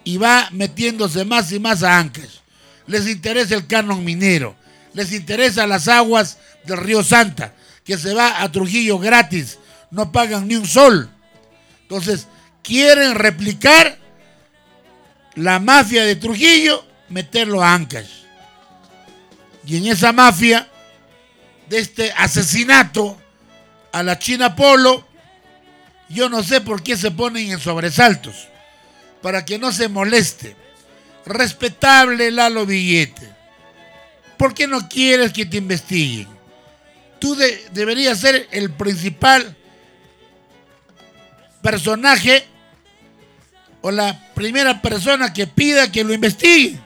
y va metiéndose más y más a Ancash. Les interesa el canon minero, les interesa las aguas del río Santa, que se va a Trujillo gratis, no pagan ni un sol. Entonces, quieren replicar la mafia de Trujillo, meterlo a Ancash. Y en esa mafia de este asesinato a la China Polo, yo no sé por qué se ponen en sobresaltos, para que no se moleste. Respetable Lalo Villete, ¿por qué no quieres que te investiguen? Tú deberías ser el principal personaje o la primera persona que pida que lo investiguen.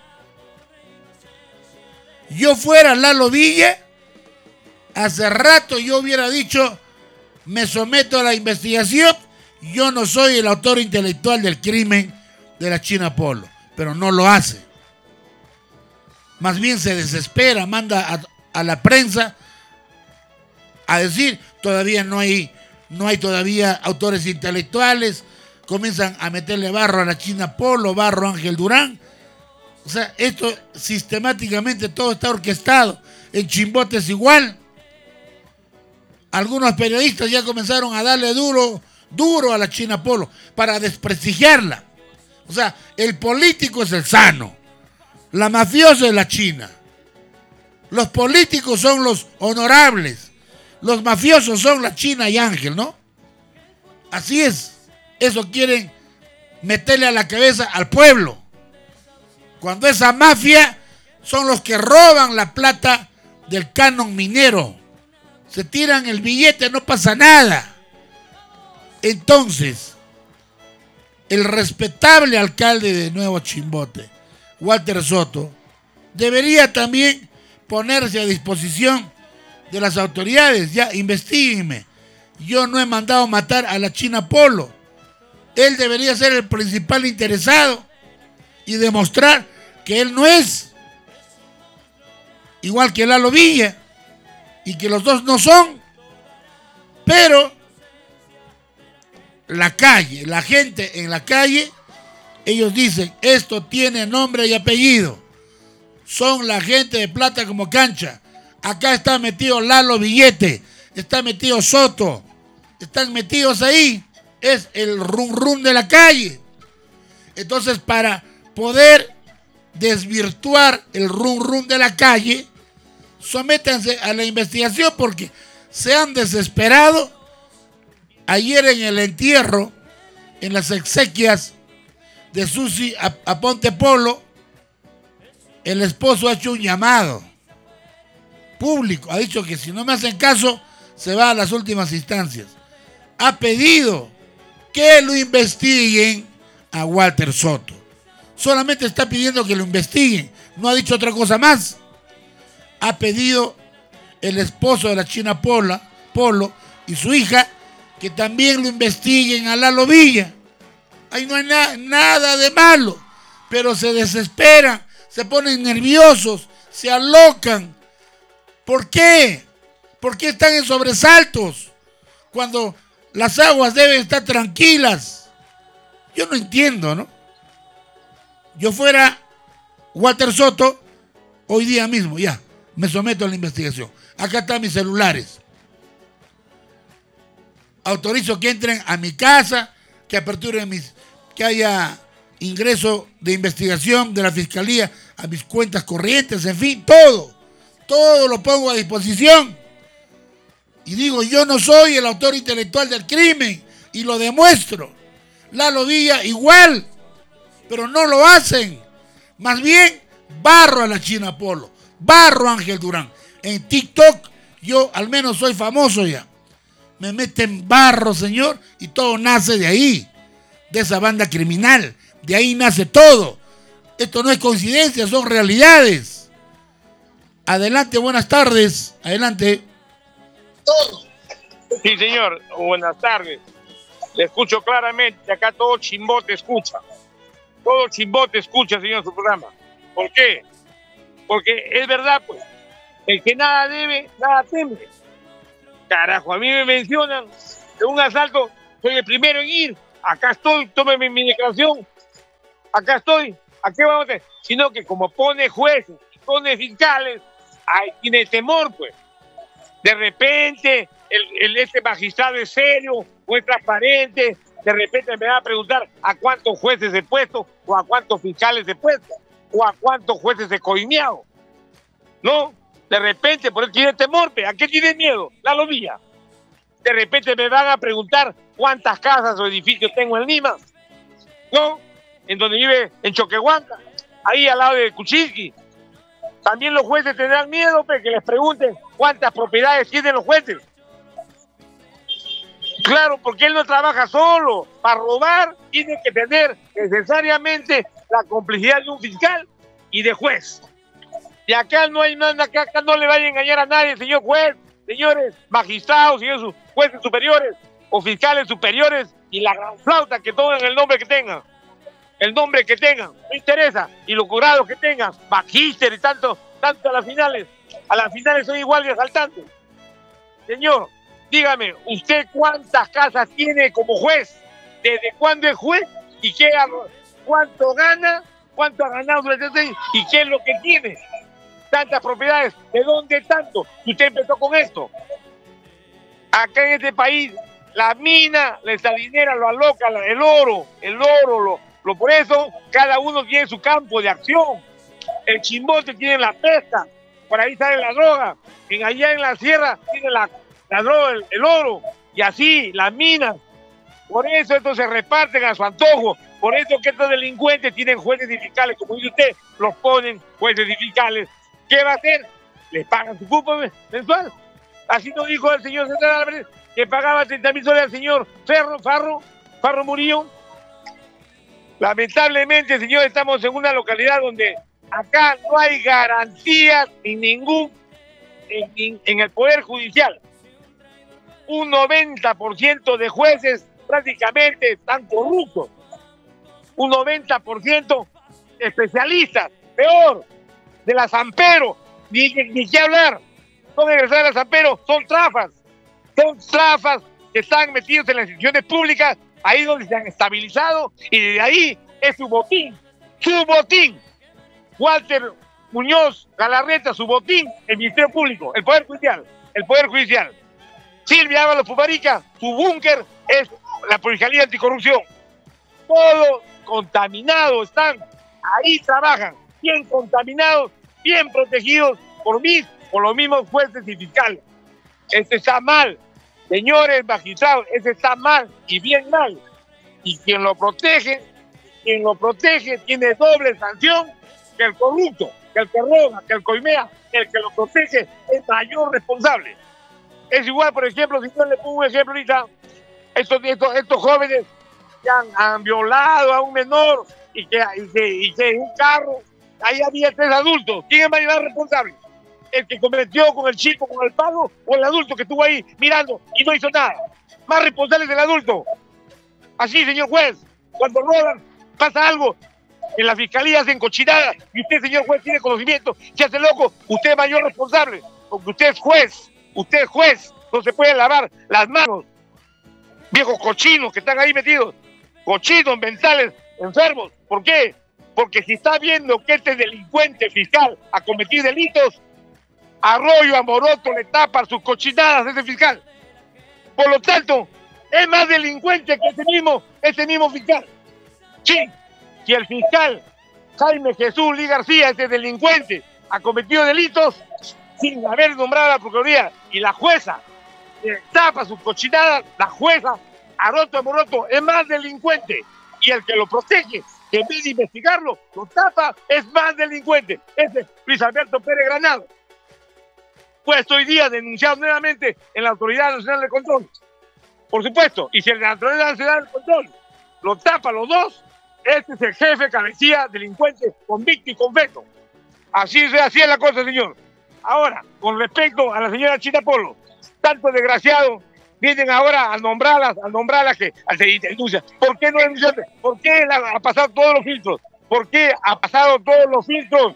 Yo fuera Lalo Villa, hace rato yo hubiera dicho, me someto a la investigación, yo no soy el autor intelectual del crimen de la China Polo, pero no lo hace. Más bien se desespera, manda a la prensa a decir, todavía no hay todavía autores intelectuales, comienzan a meterle barro a la China Polo, barro a Ángel Durán. O sea, esto sistemáticamente todo está orquestado. En Chimbote es igual. Algunos periodistas ya comenzaron a darle duro a la China Polo para desprestigiarla. O sea, el político es el sano, la mafiosa es la China. Los políticos son los honorables, los mafiosos son la China y Ángel, ¿no? Así es. Eso quieren meterle a la cabeza al pueblo. Cuando esa mafia son los que roban la plata del canon minero. Se tiran el billete, no pasa nada. Entonces, el respetable alcalde de Nuevo Chimbote, Walter Soto, debería también ponerse a disposición de las autoridades. Ya, investíguenme. Yo no he mandado matar a la China Polo. Él debería ser el principal interesado y demostrar que él no es igual que Lalo Villa y que los dos no son. Pero la calle, la gente en la calle, ellos dicen, esto tiene nombre y apellido. Son la gente de plata como cancha. Acá está metido Lalo Villete, está metido Soto, están metidos ahí. Es el rum rum de la calle. Entonces, para poder desvirtuar el rum rum de la calle, sométanse a la investigación, porque se han desesperado. Ayer en el entierro, en las exequias de Susi Aponte Polo, el esposo ha hecho un llamado público. Ha dicho que si no me hacen caso, se va a las últimas instancias. Ha pedido que lo investiguen a Walter Soto. Solamente está pidiendo que lo investiguen. No ha dicho otra cosa más. Ha pedido el esposo de la China Polo y su hija que también lo investiguen a Lalo Villa. Ahí no hay nada de malo, pero se desesperan, se ponen nerviosos, se alocan. ¿Por qué? ¿Por qué están en sobresaltos cuando las aguas deben estar tranquilas? Yo no entiendo, ¿no? Yo fuera Walter Soto, hoy día mismo ya me someto a la investigación. Acá están mis celulares. Autorizo que entren a mi casa, que aperturen que haya ingreso de investigación de la fiscalía a mis cuentas corrientes, en fin, todo lo pongo a disposición. Y digo, yo no soy el autor intelectual del crimen, y lo demuestro. Lalo Villa igual, pero no lo hacen. Más bien, barro a la China Polo, barro a Ángel Durán. En TikTok yo al menos soy famoso ya. Me meten barro, señor, y todo nace de ahí, de esa banda criminal. De ahí nace todo. Esto no es coincidencia, son realidades. Adelante, buenas tardes. Adelante. Sí, señor, buenas tardes. Le escucho claramente, acá todo Chimbote escucha. Todo Chimbote escucha, señor, su programa. ¿Por qué? Porque es verdad, pues, el que nada debe, nada teme. Carajo, a mí me mencionan de un asalto, soy el primero en ir. Acá estoy, tómeme mi declaración. acá estoy, ¿a qué vamos a hacer? Sino que como pone jueces, pone fiscales, ahí tiene temor, pues. De repente, este magistrado es serio o es transparente, de repente me va a preguntar a cuántos jueces he puesto, o a cuántos fiscales he puesto, o a cuántos jueces he coimeado. ¿No? De repente, por eso tiene temor, ¿a qué tiene miedo? La lobilla. De repente me van a preguntar cuántas casas o edificios tengo en Lima, ¿no? En donde vive, en Choquehuanca, ahí al lado de Kuczynski. También los jueces tendrán miedo, que les pregunten cuántas propiedades tienen los jueces. Claro, porque él no trabaja solo. Para robar tiene que tener necesariamente la complicidad de un fiscal y de juez. Y acá no hay nada, acá no le vaya a engañar a nadie, señor juez, señores magistrados, señores jueces superiores o fiscales superiores y la gran flauta que tomen el nombre que tengan. El nombre que tengan, no interesa, y los grados que tengan, magíster y tanto a las finales son igual de asaltantes. Señor, dígame, ¿usted cuántas casas tiene como juez? ¿Desde cuándo es juez? ¿Y cuánto gana? ¿Cuánto ha ganado durante este año? ¿Y qué es lo que tiene? Tantas propiedades, ¿de dónde tanto? Usted empezó con esto. Acá en este país, la mina, la salinera lo aloca, el oro, por eso cada uno tiene su campo de acción. El Chimbote tiene la pesca, por ahí sale la droga. Allá en la sierra tiene la droga, el oro, y así las minas. Por eso estos se reparten a su antojo. Por eso que estos delincuentes tienen jueces y fiscales, como dice usted, los ponen jueces y fiscales. ¿Qué va a hacer? Les pagan su cupo mensual. Así nos dijo el señor César Álvarez, que pagaba 30.000 soles al señor Farro Murillo. Lamentablemente, señor, estamos en una localidad donde acá no hay garantías en el Poder Judicial. Un 90% de jueces prácticamente están corruptos. Un 90% especialistas, peor, de la Zampero, ni qué hablar. Son egresados de la Zampero, son trafas que están metidos en las instituciones públicas, ahí donde se han estabilizado, y de ahí es su botín. Walter Muñoz Galarreta, su botín, el Ministerio Público, el Poder Judicial. Silvia Ábalos Puparica, su búnker es la Fiscalía Anticorrupción. Todos contaminados están, ahí trabajan, bien contaminados, bien protegidos por los mismos jueces y fiscales. Este está mal, señores magistrados, ese está mal y bien mal. Y quien lo protege tiene doble sanción que el corrupto, que el que roba, que el coimea. El que lo protege es mayor responsable. Es igual, por ejemplo, si yo le pongo un ejemplo ahorita, estos jóvenes que han violado a un menor y que en un carro, ahí había 3 adultos. ¿Quién es más responsable? ¿El que cometió con el chico, con el pago, o el adulto que estuvo ahí mirando y no hizo nada? Más responsable es el adulto. Así, señor juez, cuando roban, pasa algo, en la fiscalía hacen cochinadas y usted, señor juez, tiene conocimiento, se hace loco, usted es mayor responsable, porque usted es juez, no se puede lavar las manos. Viejos cochinos que están ahí metidos, cochinos mentales, enfermos. ¿Por qué? Porque si está viendo que este delincuente fiscal ha cometido delitos, Arroyo Amoroto le tapa sus cochinadas a ese fiscal. Por lo tanto, es más delincuente que ese mismo fiscal. Sí, si el fiscal Jaime Jesús Lee García, ese delincuente, ha cometido delitos sin haber nombrado a la Procuraduría, y la jueza le tapa sus cochinadas, la jueza Arroyo Amoroto es más delincuente, y el que lo protege, que en vez de investigarlo, lo tapa, es más delincuente. Ese es Luis Alberto Pérez Granado. Pues hoy día denunciado nuevamente en la Autoridad Nacional de Control. Por supuesto, y si la Autoridad Nacional de Control lo tapa los dos, este es el jefe cabecilla delincuente convicto y confeso. Así es la cosa, señor. Ahora, con respecto a la señora China Polo, tanto desgraciado, vienen ahora a nombrarlas que al denuncia. ¿Por qué no denuncian? ¿Por qué ha pasado todos los filtros? ¿Por qué ha pasado todos los filtros?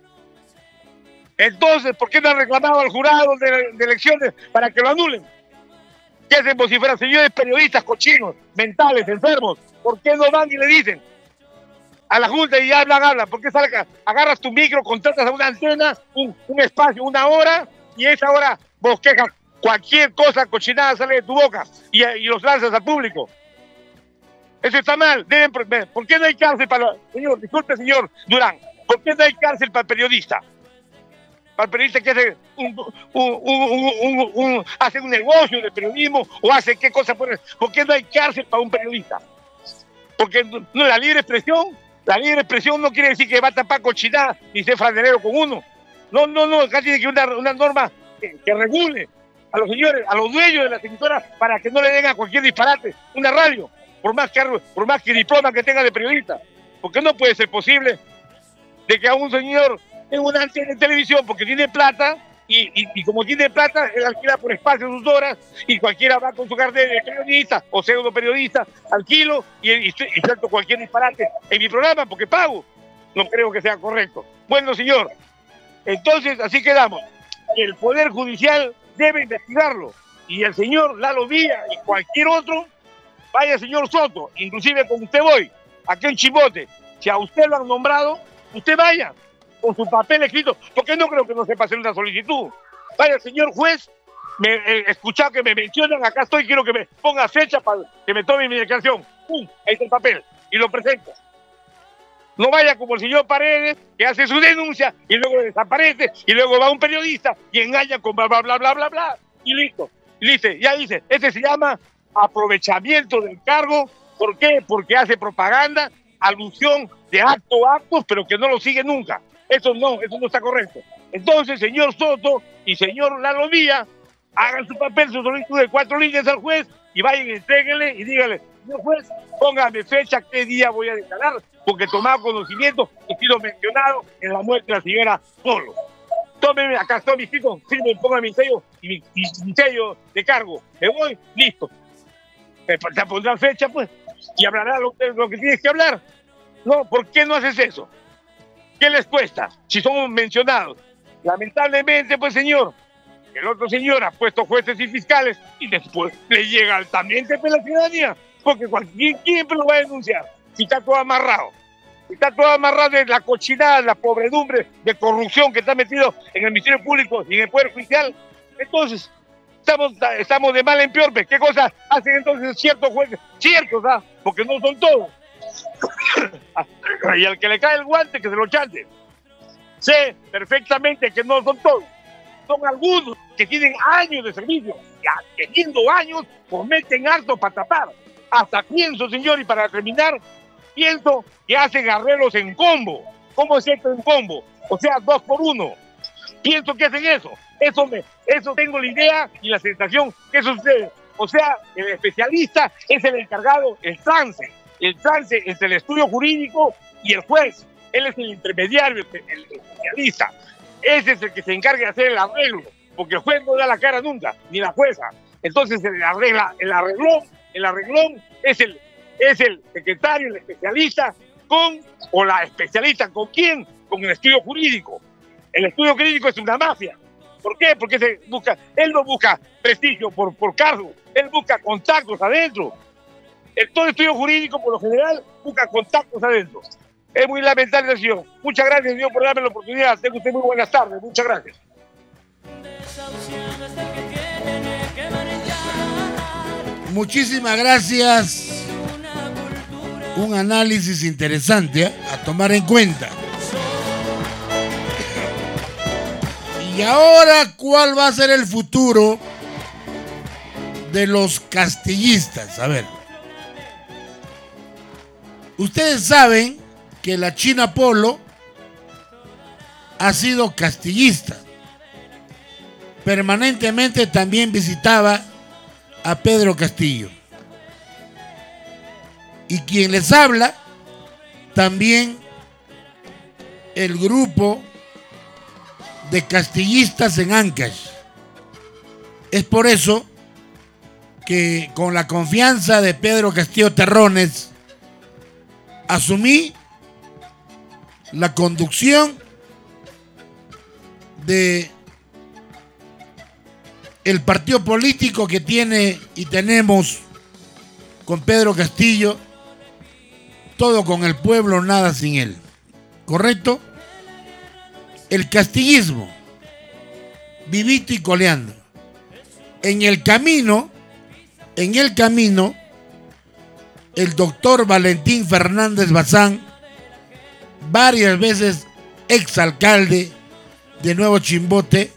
Entonces, ¿por qué no han reclamado al jurado de elecciones para que lo anulen? ¿Qué hacen como si fueran señores periodistas cochinos, mentales, enfermos? ¿Por qué no van y le dicen? a la Junta y hablan. ¿Por qué agarras tu micro, contratas a una antena, un espacio, una hora, y esa hora bosquejas cualquier cosa cochinada sale de tu boca y los lanzas al público? Eso está mal. ¿Por qué no hay cárcel para... Señor, disculpe, señor Durán, ¿por qué no hay cárcel para el periodista? Para el periodista que hace un negocio de periodismo o hace qué cosa. ¿Por qué no hay cárcel para un periodista? Porque no, la libre expresión no quiere decir que va a tapar cochinada ni ser franelero con uno. No, acá tiene que una norma que regule a los señores, a los dueños de las emisoras, para que no le den a cualquier disparate una radio, por más que diploma que tenga de periodista. Porque no puede ser posible de que a un señor en una antena de televisión, porque tiene plata, y como tiene plata, él alquila por espacio sus horas, y cualquiera va con su carnet de periodista o pseudo periodista, alquilo y suelto cualquier disparate en mi programa porque pago. No creo que sea correcto. Bueno, señor, entonces así quedamos. El Poder Judicial debe investigarlo, y el señor Lalo Villa y cualquier otro, vaya, señor Soto, inclusive con usted voy, aquí en Chimbote, si a usted lo han nombrado, usted vaya con su papel escrito, porque no creo que no sepa hacer una solicitud. Vaya, señor juez, he escuchado que me mencionan, acá estoy, quiero que me ponga fecha para que me tome mi declaración. ¡Pum! Ahí está el papel, y lo presento. No vaya como el señor Paredes, que hace su denuncia y luego desaparece, y luego va un periodista y engaña con bla, bla, bla, bla, bla, bla, y listo. Ya dice, este se llama aprovechamiento del cargo. ¿Por qué? Porque hace propaganda, alusión de actos, pero que no lo sigue nunca. Eso no está correcto. Entonces, señor Soto y señor Lalo Villa, hagan su papel, su solicitud de 4 líneas al juez, y vayan, entréguenle y díganle: señor juez, póngame fecha, qué día voy a declarar, porque he tomado conocimiento que he sido mencionado en la muerte de la señora Polo. Tómeme, acá estoy, mi chico, sirve, ponga mi sello y mi sello de cargo. Me voy, listo. Te pondrán fecha, pues, y hablará lo que tienes que hablar. No, ¿por qué no haces eso? ¿Qué les cuesta si son mencionados? Lamentablemente, pues, señor, el otro señor ha puesto jueces y fiscales y después le llega altamente a la ciudadanía, porque ¿quién lo va a denunciar? Si está todo amarrado. Si está todo amarrado de la cochinada, la pobredumbre de corrupción que está metido en el Ministerio Público y en el Poder Judicial. Entonces, estamos de mal en peor. ¿Qué cosas hacen entonces ciertos jueces? Ciertos, ¿ah? Porque no son todos. Y al que le cae el guante, que se lo chante. Sé perfectamente que no son todos. Son algunos que tienen años de servicio. Y teniendo años, cometen actos para tapar. Hasta pienso, señor, y para terminar, pienso que hacen arreglos en combo. ¿Cómo es esto en combo? O sea, 2 por 1. Pienso que hacen eso. Eso tengo la idea y la sensación que eso sucede. O sea, el especialista es el encargado, el trance entre el estudio jurídico y el juez. Él es el intermediario, el especialista. Ese es el que se encarga de hacer el arreglo, porque el juez no da la cara nunca, ni la jueza. Entonces el arreglón es el secretario, el especialista o la especialista ¿con quién? Con el estudio jurídico. El estudio jurídico es una mafia. ¿Por qué? Porque él no busca prestigio por cargo, él busca contactos adentro. Todo estudio jurídico, por lo general, busca contactos adentro. Es muy lamentable, señor. Muchas gracias, señor, por darme la oportunidad. Tenga usted muy buenas tardes. Muchas gracias. Muchísimas gracias. Un análisis interesante, a tomar en cuenta. Y ahora, ¿cuál va a ser el futuro de los castillistas? A ver. Ustedes saben que la China Polo ha sido castillista. Permanentemente también visitaba a Pedro Castillo. Y quien les habla, también el grupo de castillistas en Ancash. Es por eso que con la confianza de Pedro Castillo Terrones asumí la conducción de el partido político que tiene y tenemos con Pedro Castillo, todo con el pueblo, nada sin él. ¿Correcto? El castillismo, vivito y coleando. En el camino, el doctor Valentín Fernández Bazán, varias veces exalcalde de Nuevo Chimbote,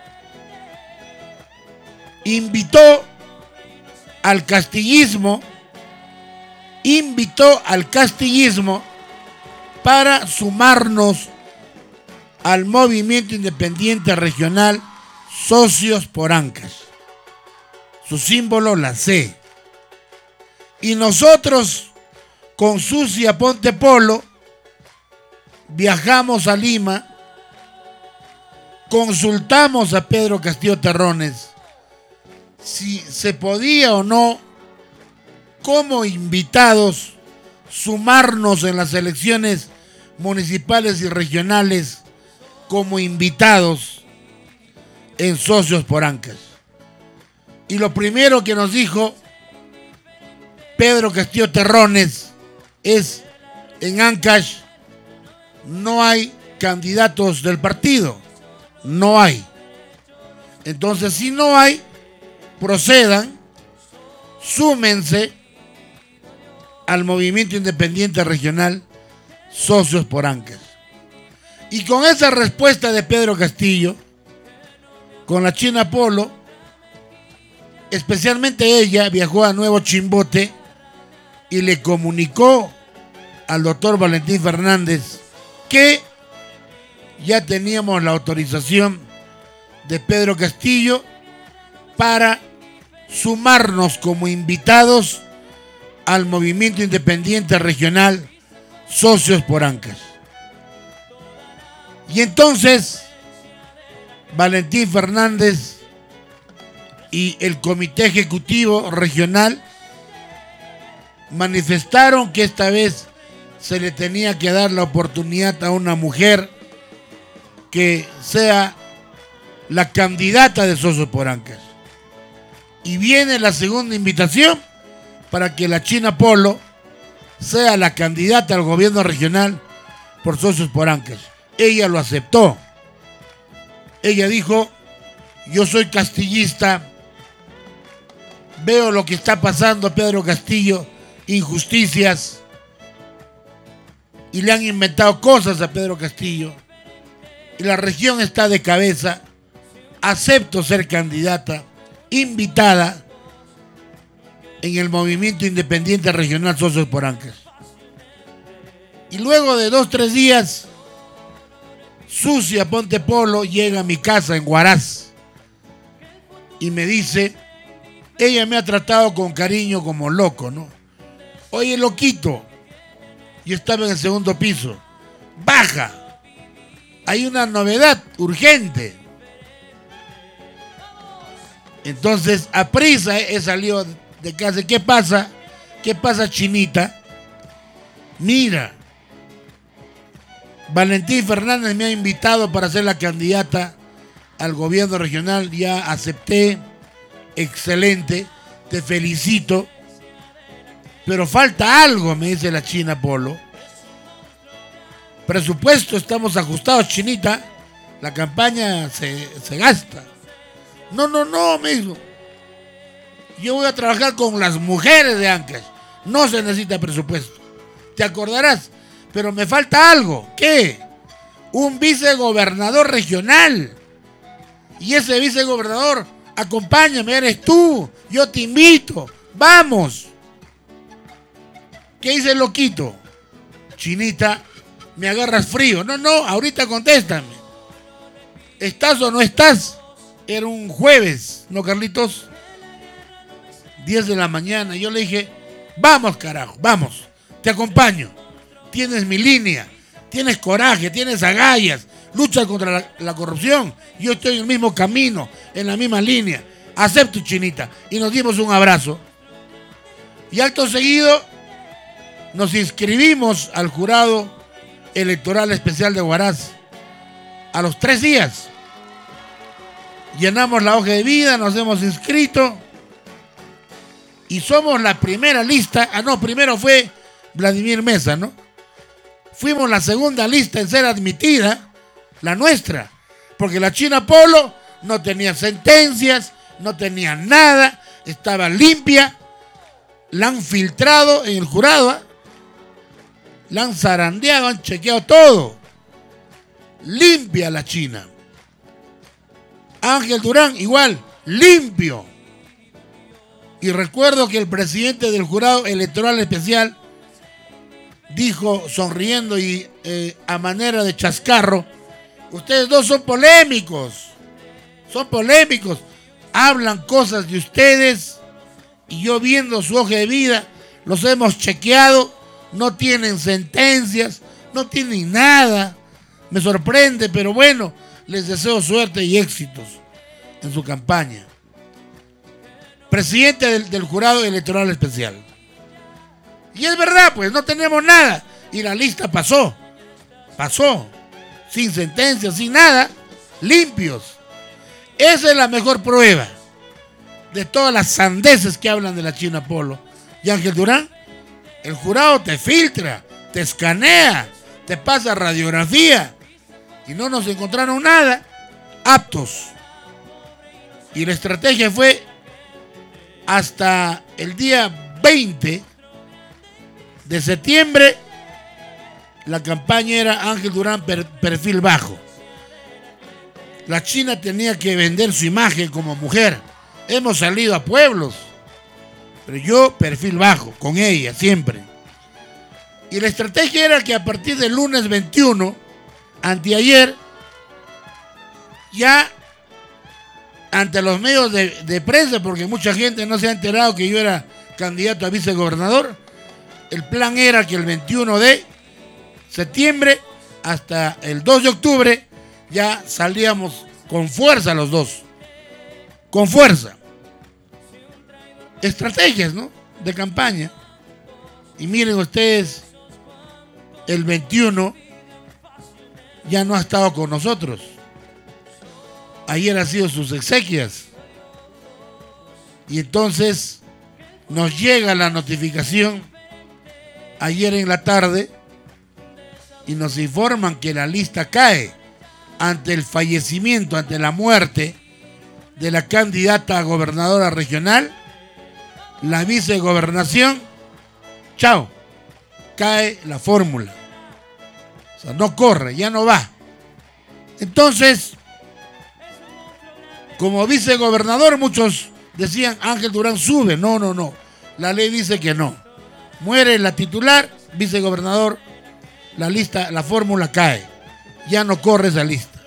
invitó al castillismo para sumarnos al movimiento independiente regional Socios por Ancash. Su símbolo, la C. Y nosotros, con Susi Aponte Polo, viajamos a Lima, consultamos a Pedro Castillo Terrones si se podía o no, como invitados, sumarnos en las elecciones municipales y regionales como invitados en Socios por Ancash. Y lo primero que nos dijo Pedro Castillo Terrones es: en Ancash no hay candidatos del partido, no hay. Entonces, si no hay, procedan, súmense al movimiento independiente regional Socios por Ancash. Y con esa respuesta de Pedro Castillo, con la China Polo, especialmente ella, viajó a Nuevo Chimbote y le comunicó al doctor Valentín Fernández que ya teníamos la autorización de Pedro Castillo para sumarnos como invitados al movimiento independiente regional Socios por Ancash. Y entonces Valentín Fernández y el Comité Ejecutivo Regional manifestaron que esta vez se le tenía que dar la oportunidad a una mujer que sea la candidata de Socios por Ancash. Y viene la segunda invitación para que la China Polo sea la candidata al gobierno regional por Socios por Ancash. Ella lo aceptó. Ella dijo: yo soy castillista, veo lo que está pasando a Pedro Castillo, injusticias, y le han inventado cosas a Pedro Castillo, y la región está de cabeza, acepto ser candidata, invitada en el movimiento independiente regional Socios por Ancash. Y luego de 2-3 días, Susi Aponte Polo llega a mi casa en Huaraz y me dice: ella me ha tratado con cariño como loco, ¿no? Oye, loquito, yo estaba en el segundo piso, baja, hay una novedad urgente. Entonces, a prisa he salido de casa. ¿Qué pasa? ¿Qué pasa, Chinita? Mira, Valentín Fernández me ha invitado para ser la candidata al gobierno regional. Ya acepté. Excelente. Te felicito. Pero falta algo, me dice la China Polo. Presupuesto, estamos ajustados, Chinita. La campaña se gasta. No, me dijo. Yo voy a trabajar con las mujeres de Ancash. No se necesita presupuesto. Te acordarás. Pero me falta algo. ¿Qué? Un vicegobernador regional. Y ese vicegobernador, acompáñame, eres tú. Yo te invito. Vamos. ¿Qué dice el loquito? Chinita, me agarras frío. No, ahorita contéstame. ¿Estás o no estás? Era un jueves, ¿no, Carlitos? 10 de la mañana. Yo le dije: vamos, carajo, vamos. Te acompaño. Tienes mi línea, tienes coraje, tienes agallas, luchas contra la corrupción. Yo estoy en el mismo camino, en la misma línea. Acepto, Chinita. Y nos dimos un abrazo. Y acto seguido nos inscribimos al jurado electoral especial de Huaraz. A los 3 días llenamos la hoja de vida, nos hemos inscrito y somos la primera lista. Primero fue Vladimir Mesa, ¿no? Fuimos la segunda lista en ser admitida, la nuestra, porque la China Polo no tenía sentencias, no tenía nada, estaba limpia, la han filtrado en el jurado, ¿eh? La han zarandeado, han chequeado todo. Limpia la China. Ángel Durán, igual, limpio. Y recuerdo que el presidente del jurado electoral especial dijo, sonriendo y a manera de chascarro, ustedes dos son polémicos, hablan cosas de ustedes y yo viendo su hoja de vida, los hemos chequeado, no tienen sentencias, no tienen nada, me sorprende, pero bueno, les deseo suerte y éxitos en su campaña. Presidente del jurado electoral especial. Y es verdad, pues no tenemos nada. Y la lista pasó, sin sentencia, sin nada, limpios. Esa es la mejor prueba de todas las sandeces que hablan de la China Polo. Y Ángel Durán, el jurado te filtra, te escanea, te pasa radiografía y no nos encontraron nada, aptos. Y la estrategia fue hasta el día 20 de septiembre, la campaña era Ángel Durán perfil bajo. La China tenía que vender su imagen como mujer. Hemos salido a pueblos, pero yo perfil bajo, con ella siempre. Y la estrategia era que a partir del lunes 21, anteayer, ya ante los medios de prensa, porque mucha gente no se ha enterado que yo era candidato a vicegobernador, el plan era que el 21 de septiembre hasta el 2 de octubre ya salíamos con fuerza los dos. Con fuerza. Estrategias, ¿no? De campaña. Y miren ustedes, el 21 ya no ha estado con nosotros. Ayer ha sido sus exequias. Y entonces nos llega la notificación ayer en la tarde y nos informan que la lista cae ante el fallecimiento, ante la muerte de la candidata a gobernadora regional, la vicegobernación, chao, cae la fórmula. O sea, no corre, ya no va. Entonces, como vicegobernador, muchos decían Ángel Durán sube. No. La ley dice que no. Muere la titular, vicegobernador, la lista, la fórmula cae. Ya no corre esa lista.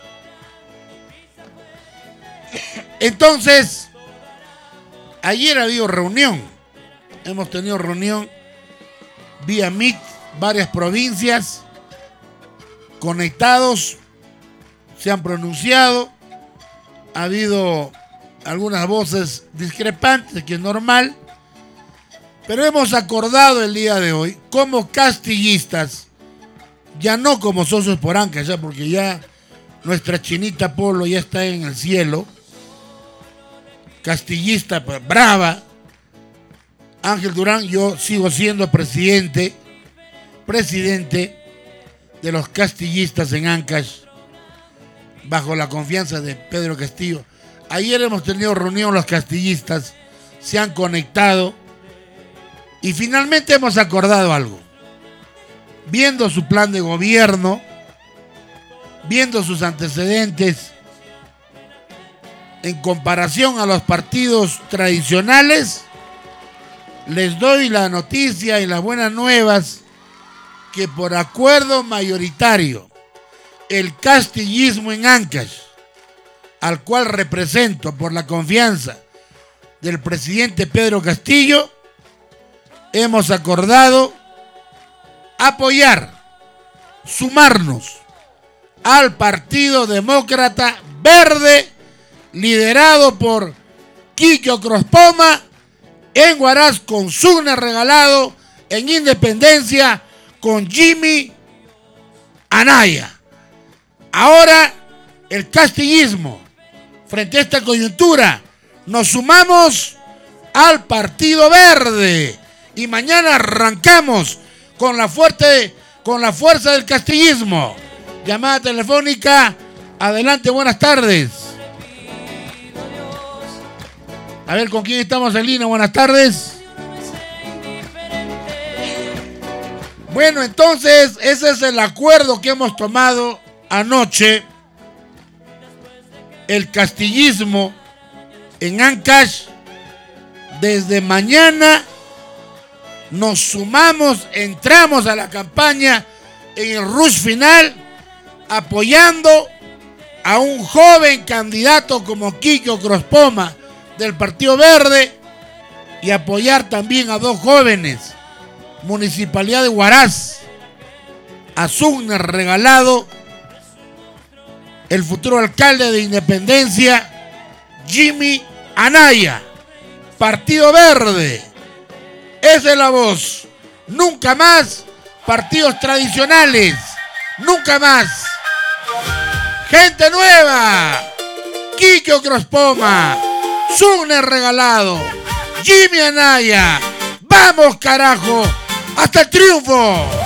Entonces, ayer ha habido reunión. Hemos tenido reunión vía Meet, varias provincias conectados, se han pronunciado. Ha habido algunas voces discrepantes, que es normal, pero hemos acordado el día de hoy, como castillistas, ya no como socios por Ancash, ya porque ya nuestra Chinita Polo ya está en el cielo, castillista brava. Ángel Durán, yo sigo siendo presidente de los castillistas en Ancash, bajo la confianza de Pedro Castillo. Ayer hemos tenido reunión los castillistas, se han conectado y finalmente hemos acordado algo. Viendo su plan de gobierno, viendo sus antecedentes, en comparación a los partidos tradicionales, les doy la noticia y las buenas nuevas que por acuerdo mayoritario, el castillismo en Ancash, al cual represento por la confianza del presidente Pedro Castillo, hemos acordado apoyar, sumarnos al Partido Demócrata Verde, liderado por Quique Crospoma, en Huaraz con Sugner regalado, en Independencia con Jimmy Anaya. Ahora el castillismo, frente a esta coyuntura, nos sumamos al Partido Verde y mañana arrancamos con la fuerza del castillismo. Llamada telefónica. Adelante, buenas tardes. A ver, ¿con quién estamos en línea? Buenas tardes. Bueno, entonces, ese es el acuerdo que hemos tomado anoche. El castillismo en Ancash. Desde mañana nos sumamos, entramos a la campaña en el rush final, apoyando a un joven candidato como Kiko Krospoma del Partido Verde y apoyar también a dos jóvenes, Municipalidad de Huaraz, a Sugner Regalado, el futuro alcalde de Independencia, Jimmy Anaya, Partido Verde. Esa es la voz. Nunca más partidos tradicionales. Nunca más. Gente nueva. Kiko Krospoma, Sugner Regalado, Jimmy Anaya. ¡Vamos, carajo! ¡Hasta el triunfo!